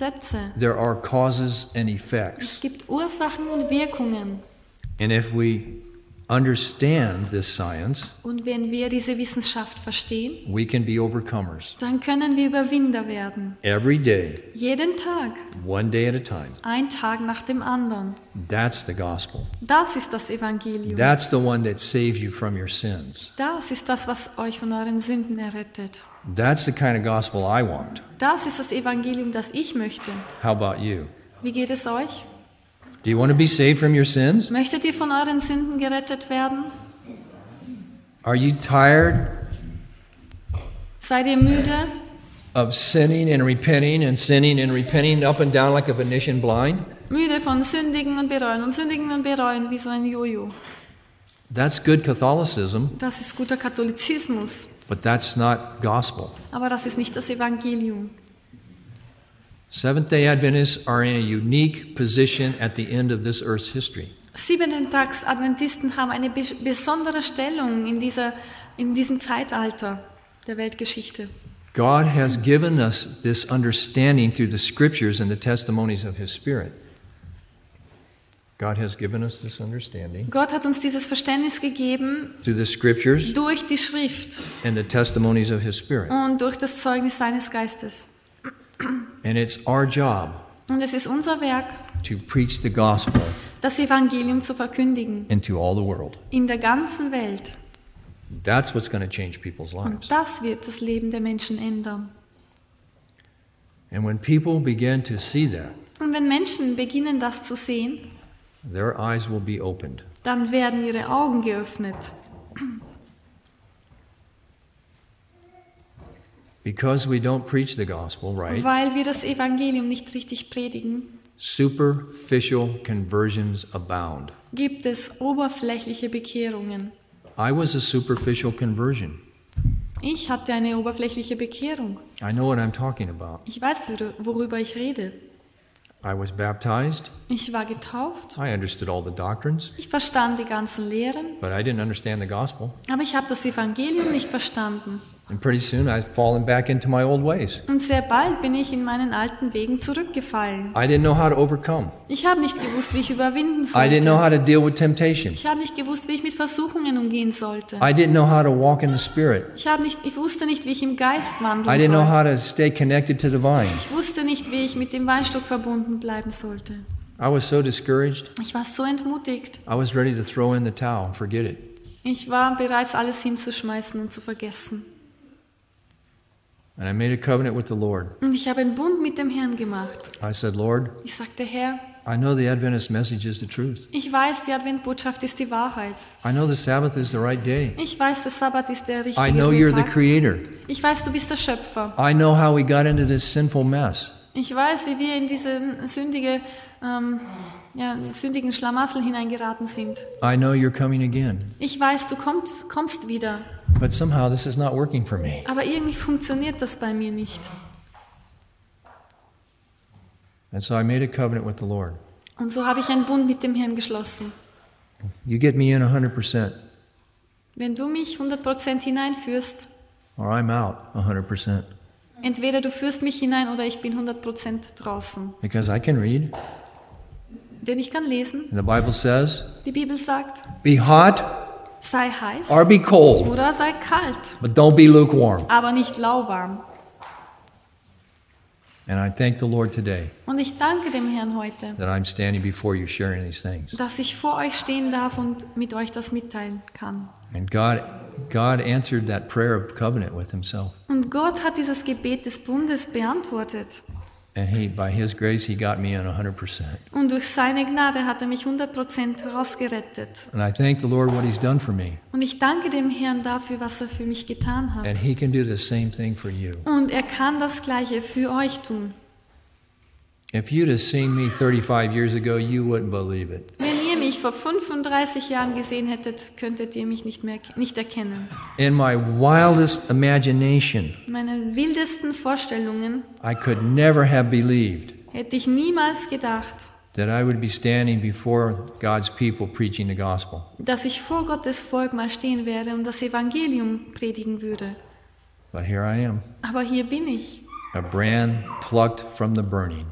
Gesetze. There are causes and effects. Es gibt Ursachen und Wirkungen. And if we understand this science, Und wenn wir diese Wissenschaft verstehen, we can be overcomers. dann können wir Überwinder werden. Every day, Jeden Tag, one day at a time. ein Tag nach dem anderen. That's the gospel. Das ist das Evangelium. That's the one that saves you from your sins. Das ist das, was euch von euren Sünden errettet. That's the kind of gospel I want. Das ist das Evangelium, das ich möchte. How about you? Wie geht es euch? Do you want to be saved from your sins? Möchtet ihr von euren Sünden gerettet werden? Are you tired Seid ihr müde, of sinning and repenting up and down like a Venetian blind? müde von sündigen und bereuen wie so ein Jojo? That's good Catholicism, Das ist guter Katholizismus, but that's not gospel. aber das ist nicht das Evangelium. Seventh-day Adventists are in a unique position at the end of this earth's history. Siebentags-Adventisten haben eine besondere Stellung in diesem Zeitalter der Weltgeschichte. God has given us this understanding through the scriptures and the testimonies of His Spirit. God has given us this understanding Gott hat uns dieses Verständnis gegeben through the scriptures durch die Schrift and the testimonies of His Spirit. und durch das Zeugnis seines Geistes. And it's our job Und es ist unser Werk, to preach the gospel das Evangelium zu verkündigen into all the world. in der ganzen Welt. That's what's going to change people's lives. Und das wird das Leben der Menschen ändern. And when people begin to see that, Und wenn Menschen beginnen, das zu sehen, their eyes will be opened. dann werden ihre Augen geöffnet. Because we don't preach the gospel, right? Weil wir das Evangelium nicht richtig predigen, Superficial conversions abound. gibt es oberflächliche Bekehrungen. I was a superficial conversion. Ich hatte eine oberflächliche Bekehrung. I know what I'm talking about. Ich weiß, worüber ich rede. I was baptized. Ich war getauft. I understood all the doctrines, Ich verstand die ganzen Lehren, but I didn't understand the gospel. aber ich habe das Evangelium nicht verstanden. And pretty soon I've fallen back into my old ways. Und sehr bald bin ich in meinen alten Wegen zurückgefallen. I didn't know how to overcome. Ich habe nicht gewusst, wie ich überwinden I didn't know sollte. how to deal with temptation. Ich habe nicht gewusst, wie ich mit Versuchungen umgehen sollte. I didn't know how to walk in the Spirit. Ich wusste nicht, wie ich im Geist I wandeln didn't know soll. how to stay connected to the vine. Ich wusste nicht, wie ich mit dem Weinstock verbunden bleiben sollte. I was so discouraged. Ich war so entmutigt. I was ready to throw in the towel and forget it. Ich war bereit, alles hinzuschmeißen und zu vergessen. And I made a covenant with the Lord. Und ich habe einen Bund mit dem Herrn gemacht. I said, Lord, Ich sagte, Herr, I know the Adventist message is the truth. ich weiß, die Adventbotschaft ist die Wahrheit. I know the Sabbath is the right day. Ich weiß, der Sabbat ist der I richtige know you're the Tag. Creator. Ich weiß, du bist der Schöpfer. I know how we got into this sinful mess. Ich weiß, wie wir in diese sündigen Schlamassel hineingeraten sind. I know you're coming again. Ich weiß, du kommst wieder. But somehow this is not working for me. Aber irgendwie funktioniert das bei mir nicht. And so I made a covenant with the Lord. Und so habe ich einen Bund mit dem Herrn geschlossen. You get me in 100%, Wenn du mich 100% hineinführst, or I'm out 100%. entweder du führst mich hinein oder ich bin 100% draußen. Because I can read. Denn ich kann lesen. And the Bible says, Die Bibel sagt, be hot sei heiß or be cold, oder sei kalt, but don't be lukewarm. aber nicht lauwarm. And I thank the Lord today Und ich danke dem Herrn heute, that I'm standing before you sharing these things. dass ich vor euch stehen darf und mit euch das mitteilen kann. And God answered that prayer of covenant with himself. Und Gott hat dieses Gebet des Bundes beantwortet. And by his grace, he got me in 100%. Und durch seine Gnade hat er mich 100% rausgerettet. And I thank the Lord what he's done for me. Und ich danke dem Herrn dafür, was er für mich getan hat. And he can do the same thing for you. Und er kann das Gleiche für euch tun. If you'd have seen me 35 years ago, you wouldn't believe it. Wenn ihr mich vor 35 Jahren gesehen hättet, könntet ihr mich nicht erkennen. In my wildest imagination, Meine wildesten Vorstellungen I could never have believed hätte ich niemals gedacht, that I would be standing before God's people preaching the gospel. dass ich vor Gottes Volk mal stehen werde und das Evangelium predigen würde. But here I am, Aber hier bin ich. a brand plucked from the burning.